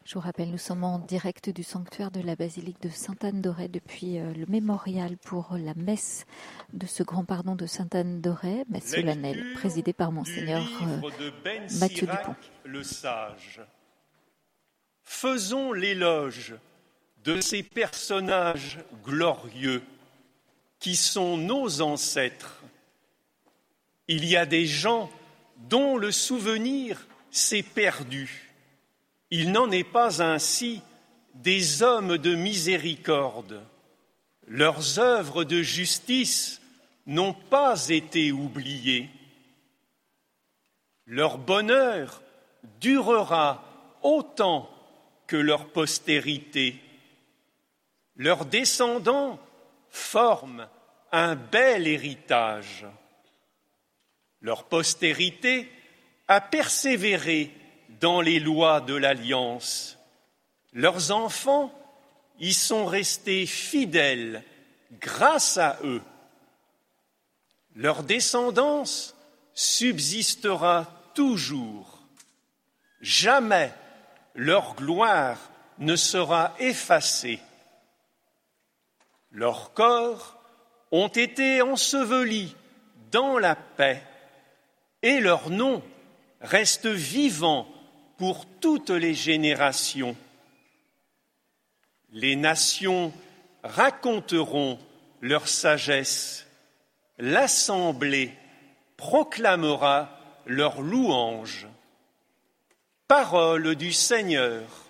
Je vous rappelle, nous sommes en direct du sanctuaire de la basilique de Sainte-Anne-d'Auray depuis le mémorial pour la messe de ce grand pardon de Sainte-Anne-d'Auray, messe solennelle présidée par Monseigneur Mathieu Dupont. Le sage. Faisons l'éloge de ces personnages glorieux qui sont nos ancêtres. Il y a des gens dont le souvenir s'est perdu. Il n'en est pas ainsi des hommes de miséricorde. Leurs œuvres de justice n'ont pas été oubliées. Leur bonheur durera autant que leur postérité. Leurs descendants forment un bel héritage. Leur postérité a persévéré dans les lois de l'Alliance. Leurs enfants y sont restés fidèles grâce à eux. Leur descendance subsistera toujours. Jamais leur gloire ne sera effacée. Leurs corps ont été ensevelis dans la paix et leur nom reste vivant pour toutes les générations. Les nations raconteront leur sagesse. L'Assemblée proclamera leur louange. Parole du Seigneur.